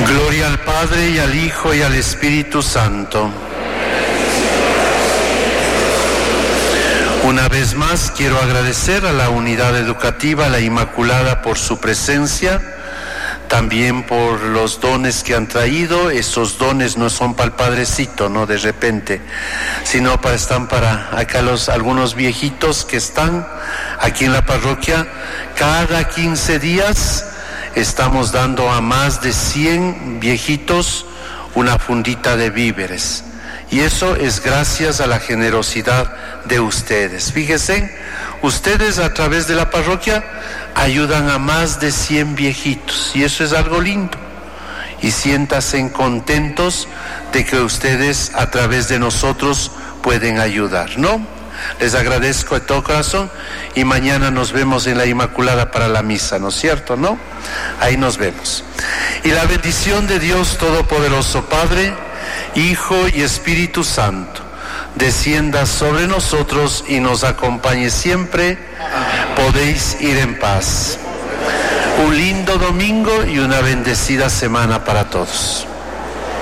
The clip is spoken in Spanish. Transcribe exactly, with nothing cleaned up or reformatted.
Gloria al Padre, y al Hijo, y al Espíritu Santo. Una vez más quiero agradecer a la Unidad Educativa La Inmaculada por su presencia, también por los dones que han traído. Esos dones no son para el Padrecito, no de repente, sino para, están para acá los, algunos viejitos que están aquí en la parroquia. Cada quince días estamos dando a más de cien viejitos una fundita de víveres. Y eso es gracias a la generosidad de ustedes. Fíjense, ustedes a través de la parroquia ayudan a más de cien viejitos. Y eso es algo lindo. Y siéntanse contentos de que ustedes a través de nosotros pueden ayudar, ¿no? Les agradezco de todo corazón y mañana nos vemos en la Inmaculada para la misa, ¿no es cierto, no? Ahí nos vemos. Y la bendición de Dios Todopoderoso, Padre, Hijo y Espíritu Santo, descienda sobre nosotros y nos acompañe siempre. Podéis ir en paz. Un lindo domingo y una bendecida semana para todos.